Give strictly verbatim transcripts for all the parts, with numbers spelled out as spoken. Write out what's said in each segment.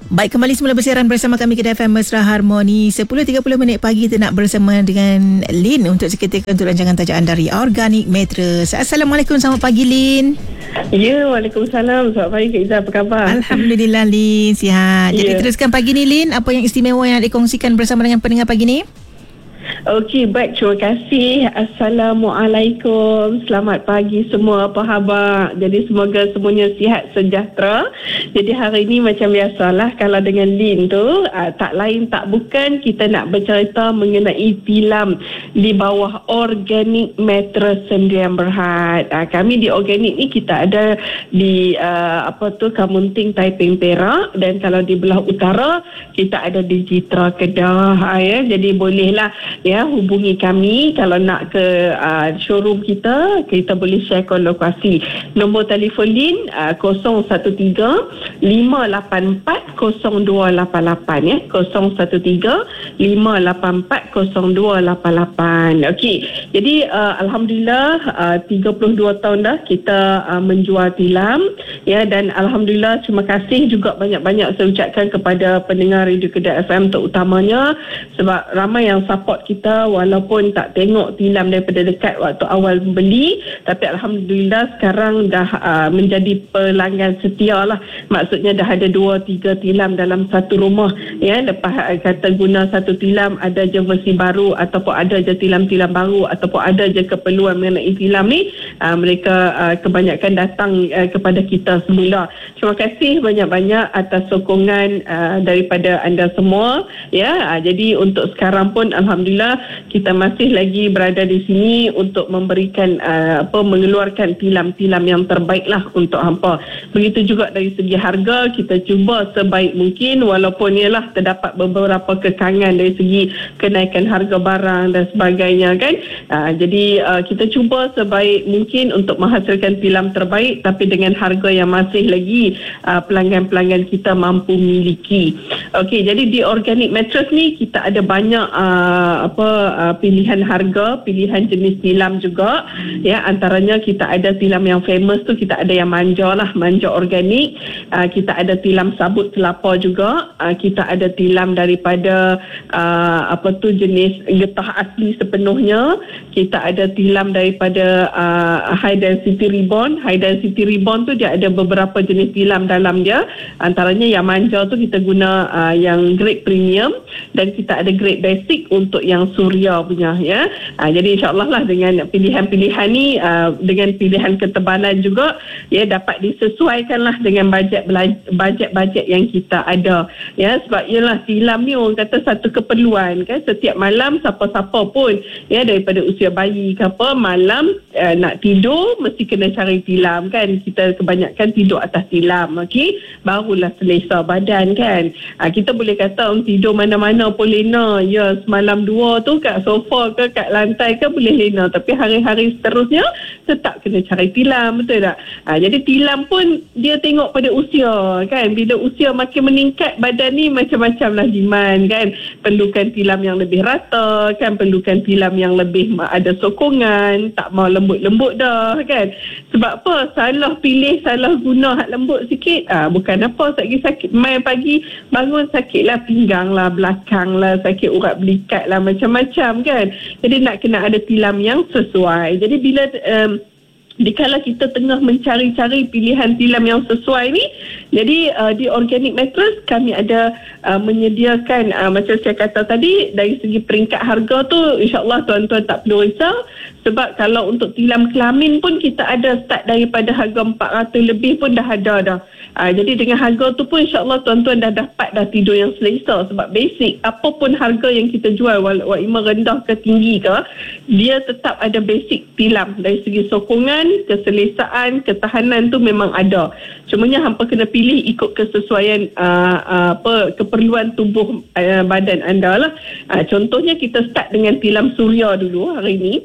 Baik, kembali semula bersiaran bersama kami Kedah F M Mesra Harmoni. Sepuluh tiga puluh minit pagi kita nak bersama dengan Lin untuk seketika untuk rancangan tajaan dari Organic Mattress. Assalamualaikum, selamat pagi Lin. Ya, Waalaikumsalam. Selamat pagi Kak Izzah, apa khabar? Alhamdulillah Lin, sihat. Jadi Ya. teruskan pagi ni Lin, apa yang istimewa yang nak dikongsikan bersama dengan pendengar pagi ni? Okey, baik. Terima kasih. Assalamualaikum. Selamat pagi semua. Apa khabar? Jadi semoga semuanya sihat sejahtera. Jadi hari ini macam biasalah, kalau dengan Lin tu, uh, tak lain tak bukan kita nak bercerita mengenai tilam di bawah Organic Mattress Sdn Bhd. Uh, kami di Organic ni kita ada di uh, apa tu Kamunting, Taiping, Perak, dan kalau di belah utara kita ada di Citra, Kedah. Uh, ya. Jadi bolehlah ya hubungi kami kalau nak ke uh, showroom kita. Kita boleh sharekan lokasi. Nombor telefon Lin uh, kosong satu tiga lima lapan empat kosong dua lapan lapan ya, kosong satu tiga lima lapan empat kosong dua lapan lapan. Okey, jadi uh, alhamdulillah uh, tiga puluh dua tahun dah kita uh, menjual tilam ya, dan alhamdulillah terima kasih juga banyak-banyak saya ucapkan kepada pendengar Radio Kedah F M terutamanya, sebab ramai yang support kita walaupun tak tengok tilam daripada dekat waktu awal beli, tapi alhamdulillah sekarang dah uh, menjadi pelanggan setia lah. Maksudnya dah ada dua tiga tilam dalam satu rumah ya. Lepas uh, kata guna satu tilam, ada je versi baru ataupun ada je tilam-tilam baru ataupun ada je keperluan mengenai tilam ni, uh, mereka uh, kebanyakan datang uh, kepada kita semula. Terima kasih banyak-banyak atas sokongan uh, daripada anda semua ya. Uh, jadi untuk sekarang pun alhamdulillah kita masih lagi berada di sini untuk memberikan uh, apa mengeluarkan tilam-tilam yang terbaik lah untuk hampa. Begitu juga dari segi harga, kita cuba sebaik mungkin walaupun ialah terdapat beberapa kekangan dari segi kenaikan harga barang dan sebagainya kan. Uh, jadi uh, kita cuba sebaik mungkin untuk menghasilkan tilam terbaik tapi dengan harga yang masih lagi uh, pelanggan-pelanggan kita mampu miliki. Okey, jadi di Organic Mattress ni kita ada banyak uh, apa uh, pilihan harga, pilihan jenis tilam juga ya. Antaranya kita ada tilam yang famous tu, kita ada yang manja lah, manja organik. Uh, kita ada tilam sabut kelapa juga. Uh, kita ada tilam daripada uh, apa tu jenis getah asli sepenuhnya. Kita ada tilam daripada uh, high density ribbon. High density ribbon tu dia ada beberapa jenis tilam dalam dia. Antaranya yang manja tu kita guna uh, yang grade premium, dan kita ada grade basic untuk yang suria punya ya. Ha, jadi insyaAllah lah dengan pilihan-pilihan ni, uh, dengan pilihan ketebalan juga ya, dapat disesuaikan lah dengan bajet bajet-bajet yang kita ada ya. Sebab ialah tilam ni orang kata satu keperluan kan. Setiap malam siapa-siapa pun ya, daripada usia bayi ke apa, malam uh, nak tidur mesti kena cari tilam kan. Kita kebanyakan tidur atas tilam, okey, barulah selesa badan kan. Ha, kita boleh kata um, tidur mana-mana pun lena ya, semalam dua tu kat sofa ke kat lantai ke boleh lena, tapi hari-hari seterusnya tetap kena cari tilam, betul tak? Ha, jadi tilam pun dia tengok pada usia kan. Bila usia makin meningkat, badan ni macam-macam lah demand kan. Perlukan tilam yang lebih rata kan, perlukan tilam yang lebih ada sokongan, tak mau lembut-lembut dah kan. Sebab apa? Salah pilih, salah guna hak lembut sikit, ah ha, bukan apa, sakit sakit main pagi bangun sakit lah pinggang lah, belakang lah, sakit urat belikat lah, macam-macam kan. Jadi nak kena ada tilam yang sesuai. Jadi bila um, dikala kita tengah mencari-cari pilihan tilam yang sesuai ni, jadi uh, di Organic Mattress kami ada uh, menyediakan uh, macam saya kata tadi, dari segi peringkat harga tu insyaAllah tuan-tuan tak perlu risau. Sebab kalau untuk tilam kelamin pun kita ada start daripada harga empat ratus lebih pun dah ada dah. Uh, jadi dengan harga tu pun insyaAllah tuan-tuan dah dapat dah tidur yang selesa. Sebab basic apapun harga yang kita jual, walaupun rendah ke tinggi ke, dia tetap ada basic tilam. Dari segi sokongan, keselesaan, ketahanan tu memang ada. Cumanya hampa kena pilih ikut kesesuaian uh, uh, apa keperluan tubuh uh, badan anda lah. Uh, contohnya kita start dengan tilam suria dulu hari ni.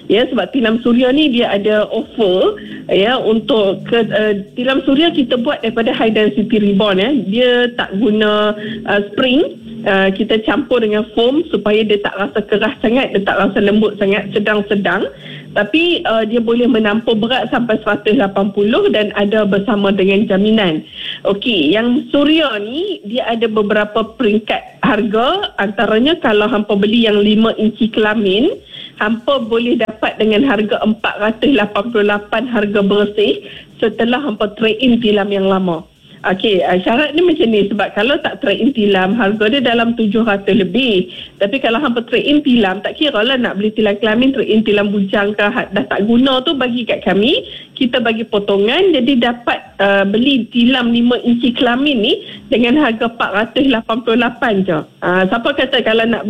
Ya, sebab tilam suria ni dia ada offer ya untuk ke, uh, tilam suria kita buat daripada high density ribbon ya. Dia tak guna uh, spring. Uh, kita campur dengan foam supaya dia tak rasa keras sangat, dia tak rasa lembut sangat, sedang-sedang. Tapi uh, dia boleh menampung berat sampai seratus lapan puluh dan ada bersama dengan jaminan. Okey, yang suria ni dia ada beberapa peringkat harga. Antaranya kalau hampa beli yang lima inci kelamin, hampa boleh dapat dengan harga empat ratus lapan puluh lapan harga bersih setelah hampa trade in tilam yang lama. Okey, uh, syarat ni macam ni, sebab kalau tak trade in tilam harga dia dalam tujuh ratus lebih. Tapi kalau hampa trade in tilam, tak kira lah nak beli tilam kelamin, trade in tilam bujang ke dah tak guna tu, bagi kat kami, kita bagi potongan, jadi dapat uh, beli tilam lima inci kelamin ni dengan harga empat ratus lapan puluh lapan je. Uh, siapa kata kalau nak beli